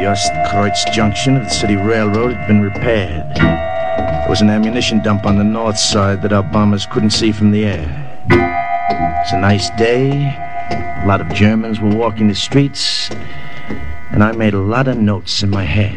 The Ostkreuz junction of the city railroad had been repaired. There was an ammunition dump on the north side that our bombers couldn't see from the air. It was a nice day. A lot of Germans were walking the streets, and I made a lot of notes in my head.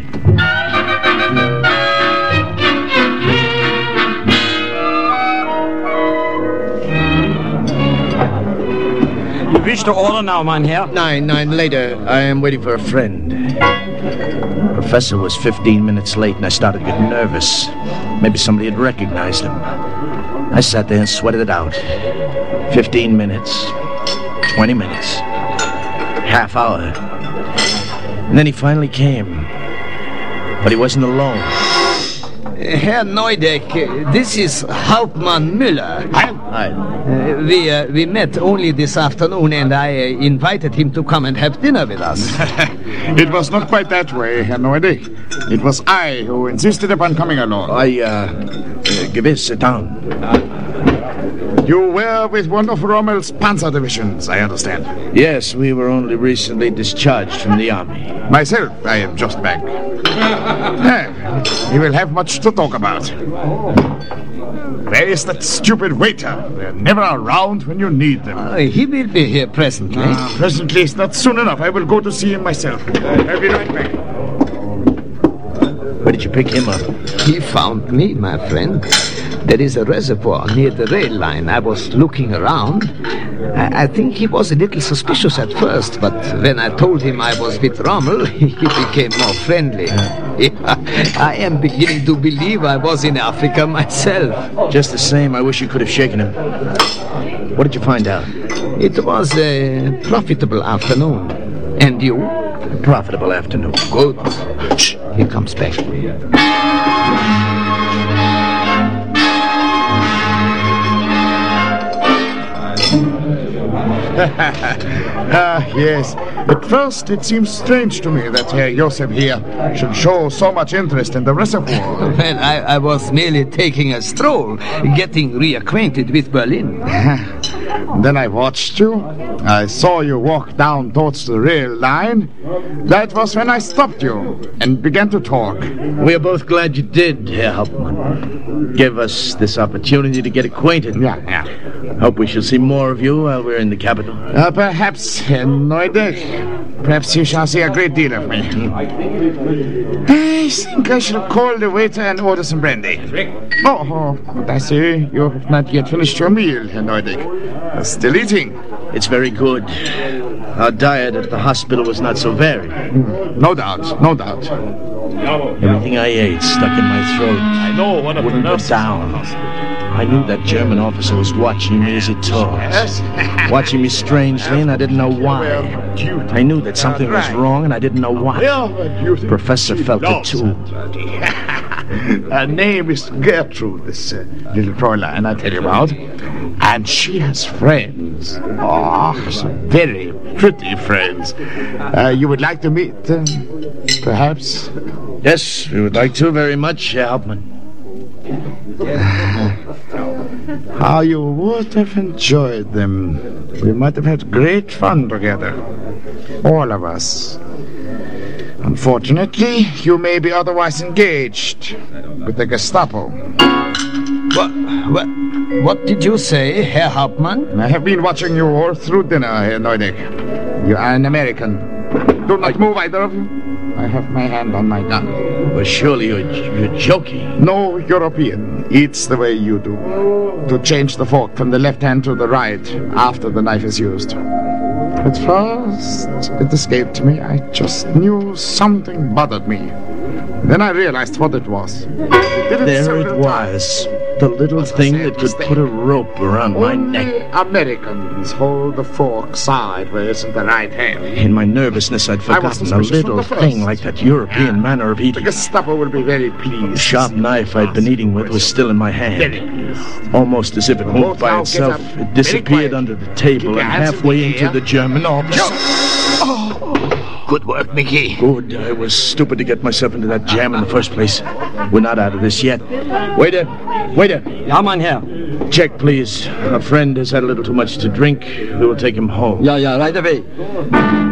You wish to order now, mein Herr? Nine, later. I am waiting for a friend. The professor was 15 minutes late, and I started getting nervous. Maybe somebody had recognized him. I sat there and sweated it out. 15 minutes, 20 minutes, half hour. And then he finally came. But he wasn't alone. Herr Neudeck, this is Hauptmann Müller. Hi. We met only this afternoon, and I invited him to come and have dinner with us. It was not quite that way, Herr Neudeck. It was I who insisted upon coming along. Gewiss, sit down. You were with one of Rommel's panzer divisions, I understand. Yes, we were only recently discharged from the army. Myself, I am just back. We will have much to talk about. Where is that stupid waiter? They're never around when you need them. He will be here presently. Presently is not soon enough. I will go to see him myself. I'll be right back. Where did you pick him up? He found me, my friend. There is a reservoir near the rail line. I was looking around. I think he was a little suspicious at first, but when I told him I was with Rommel, he became more friendly. I am beginning to believe I was in Africa myself. Just the same, I wish you could have shaken him. What did you find out? It was a profitable afternoon. And you? A profitable afternoon. Good. Shh, he comes back. Yes. At first, it seems strange to me that Herr Joseph here should show so much interest in the reservoir. Well, I was merely taking a stroll, getting reacquainted with Berlin. Then I watched you. I saw you walk down towards the rail line. That was when I stopped you and began to talk. We are both glad you did, Herr Hauptmann. Give us this opportunity to get acquainted. Yeah. Hope we shall see more of you while we're in the capital. Perhaps, Herr Neudeck. Perhaps you shall see a great deal of me. I think I shall call the waiter and order some brandy. Oh, I see you have not yet finished your meal, Herr Neudeck. Still eating? It's very good. Our diet at the hospital was not so varied. No doubt. Everything I ate stuck in my throat. I know one of the Wouldn't go nurses. down. I knew that German officer was watching me as he talked. Watching me strangely, and I didn't know why. I knew that something was wrong, and I didn't know what. The professor felt it too. Her name is Gertrude, this little Fräulein I tell you about. And she has friends. Oh, some very pretty friends. You would like to meet them, perhaps? Yes, we would like to very much, Herr Hauptmann. How you would have enjoyed them. We might have had great fun together. All of us. Unfortunately, you may be otherwise engaged with the Gestapo. What did you say, Herr Hauptmann? I have been watching you all through dinner, Herr Neudeck. You are an American. Do not move, either of you. I have my hand on my gun. Well, surely you're joking. No European eats the way you do. To change the fork from the left hand to the right after the knife is used. At first, it escaped me. I just knew something bothered me. Then I realized what it was. There it was. The little thing that could put a rope around my neck. Americans hold the fork sideways in the right hand. In my nervousness, I'd forgotten a little thing like that European manner of The eating. Gestapo will be very The pleased. sharp knife I'd been eating with was still in my hand. Almost as if it moved by itself, it disappeared under the table and halfway into the German office. Good work, Mickey. Good. I was stupid to get myself into that jam in the first place. We're not out of this yet. Waiter! Ja, mein Herr. Check, please. Our friend has had a little too much to drink. We will take him home. Ja, right away.